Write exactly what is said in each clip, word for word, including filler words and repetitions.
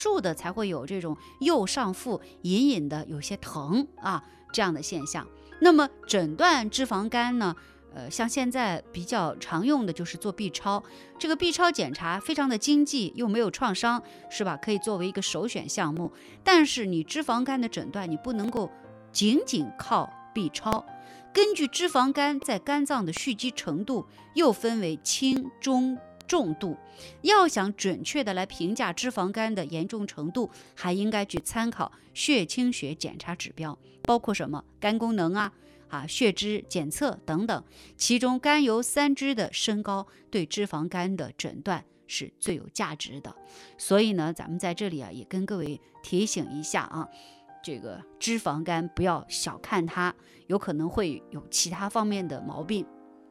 数的才会有这种右上腹隐隐的有些疼啊这样的现象。那么诊断脂肪肝呢，呃，像现在比较常用的就是做 B 超，这个 B 超检查非常的经济，又没有创伤，是吧？可以作为一个首选项目。但是你脂肪肝的诊断，你不能够仅仅靠 B 超，根据脂肪肝在肝脏的蓄积程度，又分为轻、中、重度。要想准确的来评价脂肪肝的严重程度，还应该去参考血清学检查指标，包括什么肝功能啊。啊，血脂检测等等，其中甘油三酯的升高对脂肪肝的诊断是最有价值的。所以呢，咱们在这里啊，也跟各位提醒一下啊，这个脂肪肝不要小看它，有可能会有其他方面的毛病。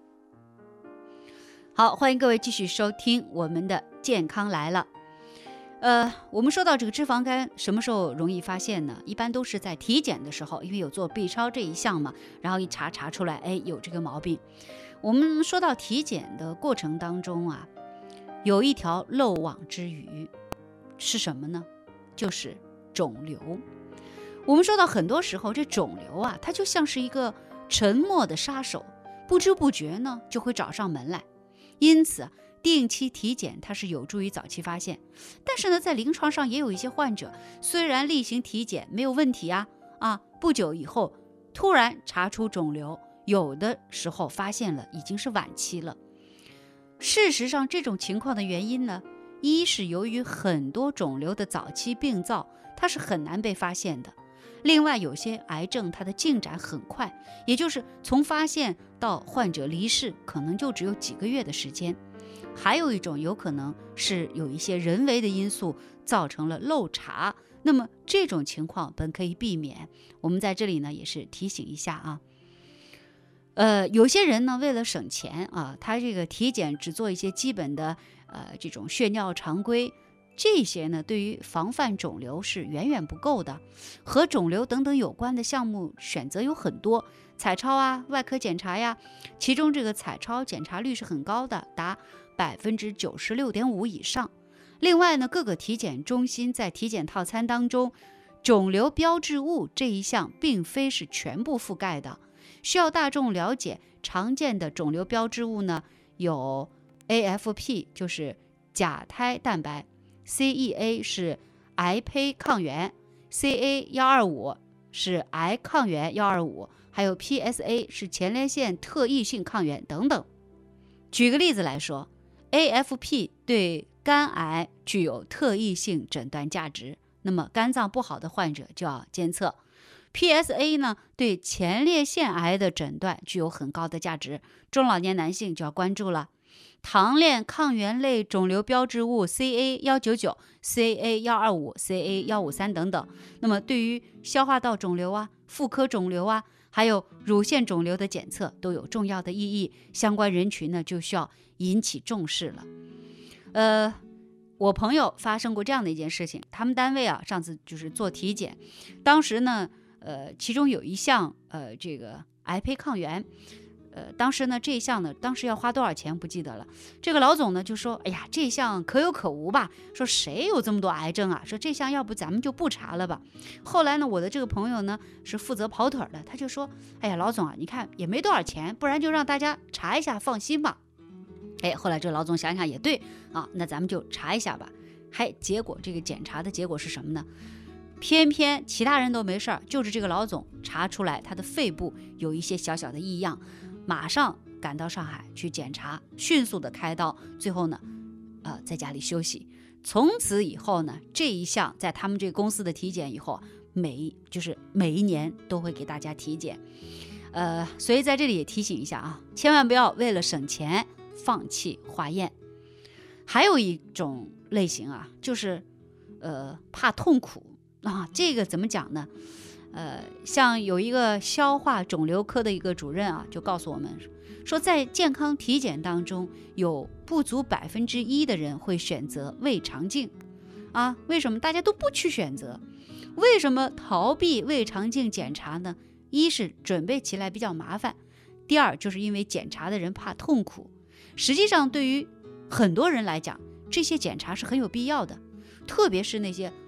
好，欢迎各位继续收听我们的健康来了。呃，我们说到这个脂肪肝什么时候容易发现呢？一般都是在体检的时候，因为有做 B 超这一项嘛，然后一查查出来，哎，有这个毛病。我们说到体检的过程当中啊，有一条漏网之鱼是什么呢？就是肿瘤。我们说到很多时候，这肿瘤啊，它就像是一个沉默的杀手，不知不觉呢就会找上门来。因此定期体检它是有助于早期发现。但是呢，在临床上也有一些患者，虽然例行体检没有问题啊，啊，不久以后突然查出肿瘤，有的时候发现了已经是晚期了。事实上，这种情况的原因呢，一是由于很多肿瘤的早期病灶它是很难被发现的，另外有些癌症它的进展很快，也就是从发现到患者离世可能就只有几个月的时间。还有一种有可能是有一些人为的因素造成了漏查，那么这种情况本可以避免。我们在这里呢也是提醒一下啊，呃，有些人呢为了省钱啊，他这个体检只做一些基本的呃这种血尿常规，这些呢对于防范肿瘤是远远不够的。和肿瘤等等有关的项目选择有很多，彩超啊、外科检查呀，其中这个彩超检查率是很高的，达百分之九十六点五以上。另外呢，各个体检中心在体检套餐当中，肿瘤标志物这一项并非是全部覆盖的。需要大众了解常见的肿瘤标志物呢，有 A F P 就是甲胎蛋白， C E A 是癌胚抗原， C A 一二五是癌抗原一二五，还有 P S A 是前列腺特异性抗原等等。举个例子来说， A F P 对肝癌具有特异性诊断价值，那么肝脏不好的患者就要监测。 P S A 呢，对前列腺癌的诊断具有很高的价值，中老年男性就要关注了。糖链抗原类肿瘤标志物 C A 一九九、C A 一二五、C A 一五三等等，那么对于消化道肿瘤啊、妇科肿瘤啊，还有乳腺肿瘤的检测都有重要的意义，相关人群呢就需要引起重视了。呃，我朋友发生过这样的一件事情，他们单位啊上次就是做体检，当时呢，呃，其中有一项呃这个癌胚抗原。呃，当时呢，这一项呢，当时要花多少钱不记得了。这个老总呢就说：“哎呀，这项可有可无吧？说谁有这么多癌症啊？说这项要不咱们就不查了吧。”后来呢，我的这个朋友呢是负责跑腿的，他就说：“哎呀，老总啊，你看也没多少钱，不然就让大家查一下，放心吧。”哎，后来这老总想想也对啊，那咱们就查一下吧。还结果这个检查的结果是什么呢？偏偏其他人都没事儿，就是这个老总查出来他的肺部有一些小小的异样，马上赶到上海去检查，迅速的开刀，最后呢，呃，在家里休息。从此以后呢，这一项在他们这个公司的体检以后，每就是每一年都会给大家体检。呃，所以在这里也提醒一下啊，千万不要为了省钱放弃化验。还有一种类型啊，就是呃怕痛苦。啊，这个怎么讲呢？呃，像有一个消化肿瘤科的一个主任啊，就告诉我们说，在健康体检当中，有不足百分之一的人会选择胃肠镜。啊，为什么大家都不去选择？为什么逃避胃肠镜检查呢？一是准备起来比较麻烦，第二就是因为检查的人怕痛苦。实际上，对于很多人来讲，这些检查是很有必要的。特别是那些